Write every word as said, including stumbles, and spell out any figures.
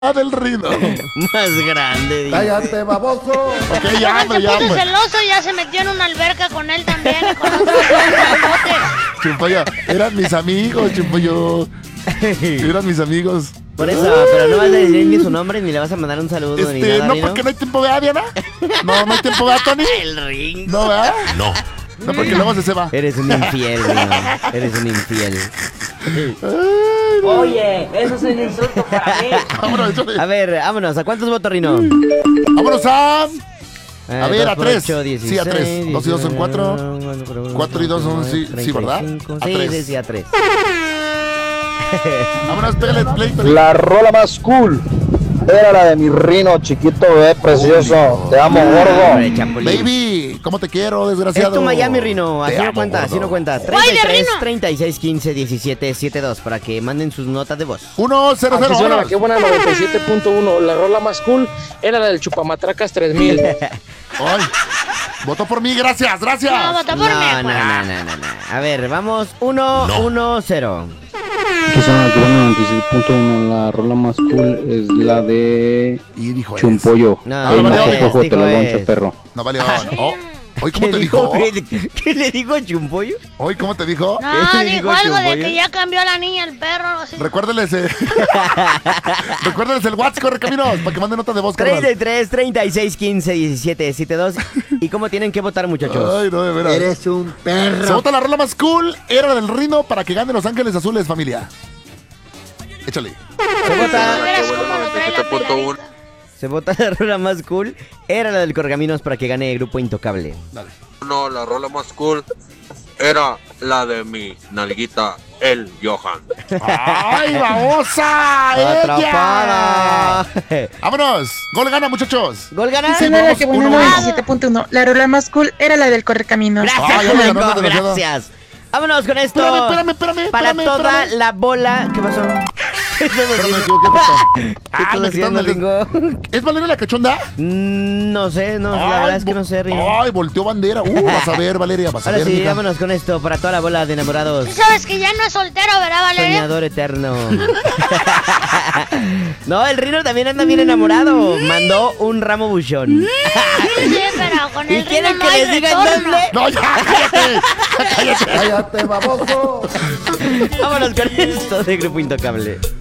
del Rino. Más grande, dice. Cállate, baboso. Ok, ya, hombre, se ya, puso hombre. celoso y ya se metió en una alberca con él también y con otros dos. Chimpollo, eran mis amigos, Chimpollo. Eran mis amigos. Por eso, pero no vas a decir ni su nombre ni le vas a mandar un saludo ni Este, nada, no, Rino. porque no hay tiempo, ¿verdad, Diana? No, no hay tiempo, ¿verdad, Tony? El Ring. No, ¿verdad? No. No, porque luego se se va. Eres un infiel, Rino. Eres un infiel. Oye, eso es un insulto para mí. Vámonos, échale. A ver, vámonos. ¿A cuántos votos, Rino? Vámonos a... Eh, A ver, dos a por tres. ocho, Sí, a dieciséis, tres. Dos y dos son cuatro. diecinueve, Cuatro y dos son sí, sí, ¿verdad? treinta y cinco. A Sí, tres. sí, sí, a tres. Vámonos, pégale play, Tony. La rola más cool era la de mi Rino, chiquito, bebé, precioso. Te amo, gordo. Hombre, Chapulín. Baby, ¿cómo te quiero, Es desgraciado? tu Miami, Rino. Así Te no amo, cuenta, así gordo. no cuenta. Guay, treinta y de tres, Rino. treinta y seis, quince, diecisiete, setenta y dos para que manden sus notas de voz. Uno, cero, cero, Aquí suena, vámonos. qué buena noventa y siete punto uno. La rola más cool era la del Chupamatracas tres mil. Ay, votó por mí, gracias, gracias. No, votó No, por mí. no, no, no, no, no. A ver, vamos. uno, No. uno, cero. Que son aquí noventa y seis punto uno. La rola más cool es la de Y dijo es. Chumpollo. No, El no, más es, cojo te dijo lo es. loncha, perro. No valió. Oh, ¿hoy cómo ¿Qué te dijo? ¿Qué, qué le dijo Chumpollo? ¿Hoy cómo te dijo? No, ¿Qué dijo dijo algo de Chumboyo? que ya cambió la niña el perro. Algo así. Recuérdenles, eh. Recuérdenles el WhatsApp, corre caminos, para que manden nota de voz, treinta y carnal. tres, treinta y seis, quince, diecisiete, setenta y dos. ¿Y cómo tienen que votar, muchachos? Ay, no, de veras. Eres un perro. Se vota la rola más cool, era del Rino para que gane Los Ángeles Azules, familia. Échale. Se vota, Verás cómo lo trae la peladita. se vota la rola más cool. Era la del Correcaminos para que gane Grupo Intocable. Dale. No, la rola más cool era la de mi nalguita, el Johan. ¡Ay, babosa! ¡Ella! ¡Atrapada! ¡Vámonos! ¡Gol gana, muchachos! ¿Gol gana? Sí, Sonora vamos, que bueno, uno, uno. noventa y siete punto uno. La rola más cool era la del Correcaminos. Gracias, Ay, ya me Juanjo, ganó, desgraciado. gracias. Vámonos con esto. Espérame, espérame, espérame. Para espérame, toda espérame. la bola. ¿Qué pasó? ¿Qué estás Espérame, me haciendo? equivoqué, pasó. ¿Qué Ah, estás me haciendo, quitaron el- Ringo? ¿Es Valeria la cachonda? Mm, No sé, no, la verdad es que no sé, Ringo. Ay, volteó bandera. Uh, vas a ver, Valeria, vas a Ahora ver. sí, mija. vámonos con esto para toda la bola de enamorados. Tú sabes que ya no es soltero, ¿verdad, Valeria? Soñador eterno. No, el Rino también anda bien enamorado. Mandó un ramo buchón. Sí, pero con ¿Y el quieren Rino que no hay les diga el retorno. doble? No, ya, cállate. Cállate. Cállate, baboso. Vámonos con esto de Grupo Intocable.